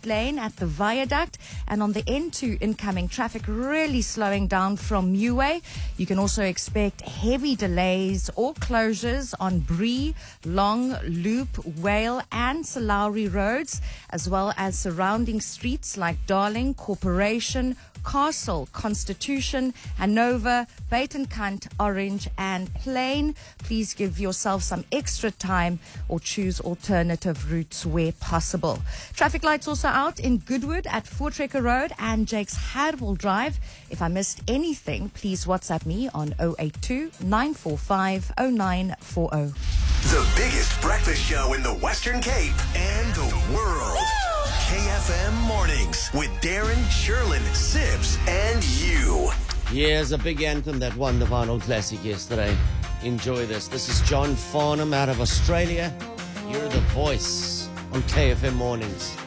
left lane at the viaduct, and on the N2 incoming traffic really slowing down from Muway. You can also expect heavy delays or closures on Bree, Long, Loop, Whale and Salauri roads, as well as surrounding streets like Darling, Corporation, Castle, Constitution, Hanover, Buitenkant, Orange and Plain. Please give yourself some extra time or choose alternative routes where possible. Traffic lights also out in Goodwood at Voortrekker Road and Jakes Herwell Drive. If I missed anything, please WhatsApp me on 082 945 0940. The biggest breakfast show in the Western Cape and the world. KFM Mornings with Darren, Sherlyn, Sibs, and you. Here's a big anthem that won the Vinyl Classic yesterday. Enjoy this. This is John Farnham out of Australia. You're the voice on KFM Mornings.